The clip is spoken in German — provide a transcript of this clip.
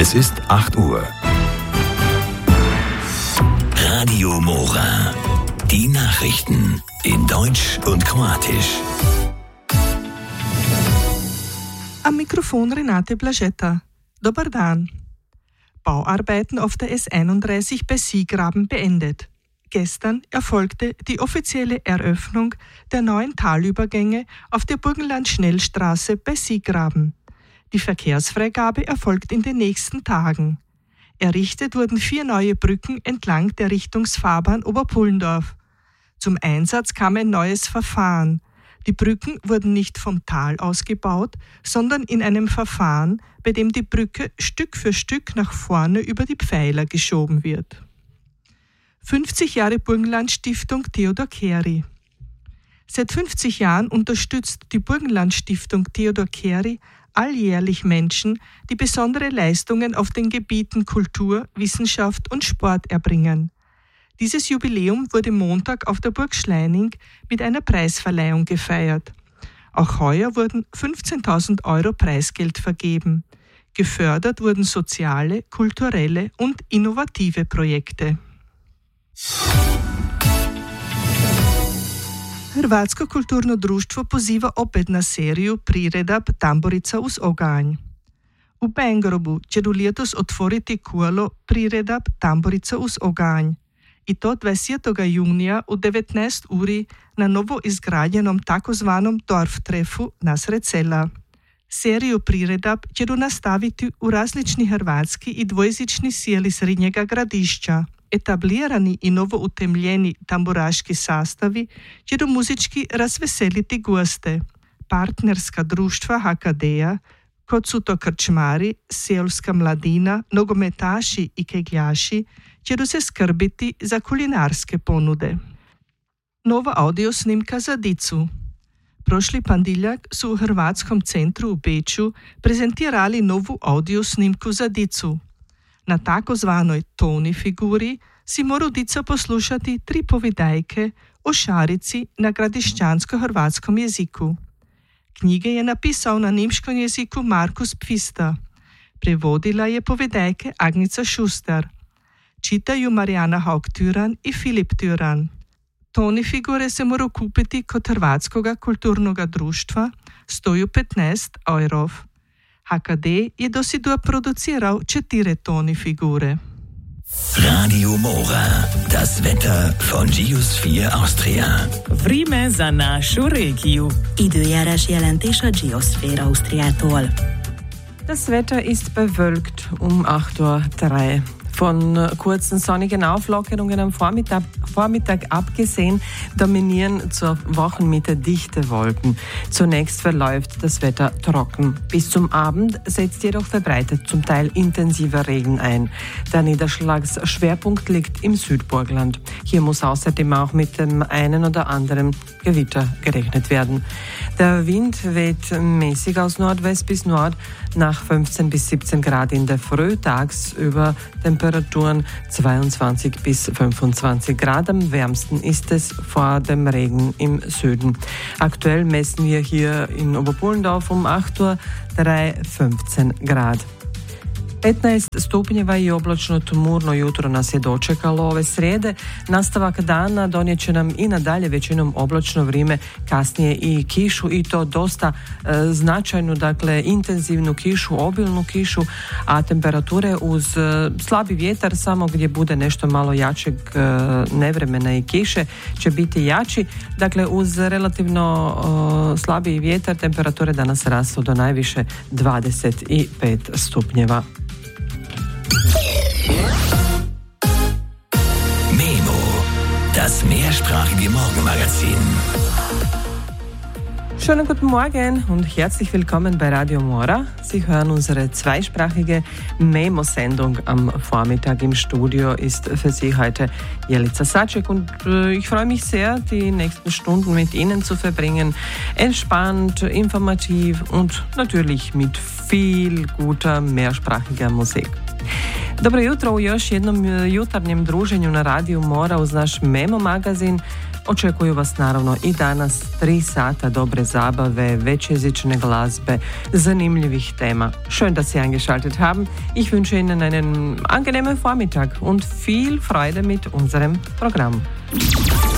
Es ist 8 Uhr. Radio Mora. Die Nachrichten in Deutsch und Kroatisch. Am Mikrofon Renate Blaschetta. Dobar dan. Bauarbeiten auf der S31 bei Siegraben beendet. Gestern erfolgte die offizielle Eröffnung der neuen Talübergänge auf der Burgenland-Schnellstraße bei Siegraben. Die Verkehrsfreigabe erfolgt in den nächsten Tagen. Errichtet wurden 4 neue Brücken entlang der Richtungsfahrbahn Oberpullendorf. Zum Einsatz kam ein neues Verfahren. Die Brücken wurden nicht vom Tal aus gebaut, sondern in einem Verfahren, bei dem die Brücke Stück für Stück nach vorne über die Pfeiler geschoben wird. 50 Jahre Burgenland-Stiftung Theodor Keri. Seit 50 Jahren unterstützt die Burgenland-Stiftung Theodor Keri alljährlich Menschen, die besondere Leistungen auf den Gebieten Kultur, Wissenschaft und Sport erbringen. Dieses Jubiläum wurde Montag auf der Burg Schleining mit einer Preisverleihung gefeiert. Auch heuer wurden 15.000 Euro Preisgeld vergeben. Gefördert wurden soziale, kulturelle und innovative Projekte. Hrvatsko kulturno društvo poziva opet na seriju priredab Tamburica uz oganj. U Bengrobu će letos otvoriti kolo priredab Tamburica uz oganj. I to 20. junija u 19 uri na novo izgrađenom takozvanom Dorftrefu nasred sela. Seriju priredab će nastaviti u različni hrvatski i dvojezični sjeli Srednjega gradišća. Etablirani i novo utemljeni tamburaški sastavi će muzički razveseliti goste. Partnerska društva HKD-a, kot su to krčmari, seoska mladina, nogometaši i kegljaši, će se skrbiti za kulinarske ponude. Nova audiosnimka za dicu. Prošli ponedjeljak su u Hrvatskom centru u Beču prezentirali novu audiosnimku za dicu. Na takozvanoj Toni figuri si mora dica poslušati 3 povedajke o šarici na gradišćansko-hrvatskom jeziku. Knjige je napisal na nemškom jeziku Markus Pfister. Prevodila je povedajke Agnica Schuster. Čitaju Marijana Haug-Tyran i Filip Tyran. Toni figure se mora kupiti kod Hrvatskoga kulturnoga društva, stoju 15 eurov. HKD je dosidua produciral 4 Toni figure. Radio Mora, das Wetter von Geosphere Austria. Vreme za našu regiju. Időjárás jelentés a Geosphere Austriától. Das Wetter ist bewölkt um 8:03 Uhr. Von kurzen sonnigen Auflockerungen am Vormittag abgesehen dominieren zur Wochenmitte dichte Wolken. Zunächst verläuft das Wetter trocken. Bis zum Abend setzt jedoch verbreitet zum Teil intensiver Regen ein. Der Niederschlagsschwerpunkt liegt im Südburgenland. Hier muss außerdem auch mit dem einen oder anderen Gewitter gerechnet werden. Der Wind weht mäßig aus Nordwest bis Nord nach 15 bis 17 Grad in der Früh, tagsüber Temperaturen 22 bis 25 Grad. Am wärmsten ist es vor dem Regen im Süden. Aktuell messen wir hier in Oberpullendorf um 8:03 15 Grad. 15 stupnjeva i oblačno tmurno jutro nas je dočekalo ove srijede. Nastavak dana donijet će nam i nadalje većinom oblačno vrijeme, kasnije i kišu i to dosta značajnu, dakle intenzivnu kišu, obilnu kišu, a temperature uz slabi vjetar samo gdje bude nešto malo jačeg nevremena i kiše će biti jači. Dakle uz relativno slabiji vjetar temperature danas rastu do najviše 25 stupnjeva. Memo, das mehrsprachige Morgenmagazin. Schönen guten Morgen und herzlich willkommen bei Radio Mora. Sie hören unsere zweisprachige Memo-Sendung am Vormittag. Im Studio ist für Sie heute Jelica Saček und ich freue mich sehr, die nächsten Stunden mit Ihnen zu verbringen. Entspannt, informativ und natürlich mit viel guter mehrsprachiger Musik. Dobro jutro u još jednom jutarnjem druženju na Radiju Mora uz naš Memo magazin. Očekuju vas naravno i danas 3 sata dobre zabave, većjezične glazbe, zanimljivih tema. Schön, dass Sie eingeschaltet haben. Ich wünsche Ihnen einen angenehmen Vormittag und viel Freude mit unserem Programm.